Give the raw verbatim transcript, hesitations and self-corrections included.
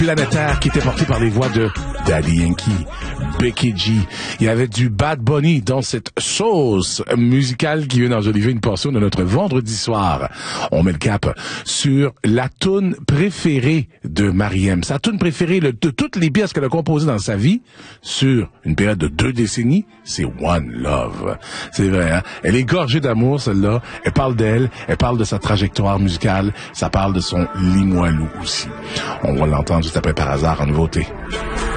planétaire qui était porté par les voix de Daddy Yankee, Becky G. Il y avait du Bad Bunny dans cette sauce musicale qui vient d'enjoliver une portion de notre vendredi soir. On met le cap sur la toune préférée de Mariem. Sa toune préférée le, de toutes les pièces qu'elle a composées dans sa vie sur une période de deux décennies, c'est One Love. C'est vrai, hein? Elle est gorgée d'amour, celle-là. Elle parle d'elle, elle parle de sa trajectoire musicale, ça parle de son Limoilou aussi. On va l'entendre juste après Par hasard en nouveauté.